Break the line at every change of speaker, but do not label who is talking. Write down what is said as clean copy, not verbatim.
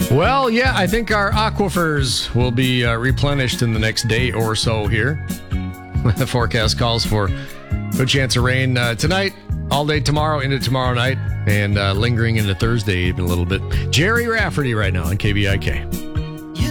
Well, yeah, I think our aquifers will be replenished in the next day or so here. The forecast calls for a good chance of rain tonight, all day tomorrow, into tomorrow night, and lingering into Thursday even a little bit. Jerry Rafferty right now on KBIK.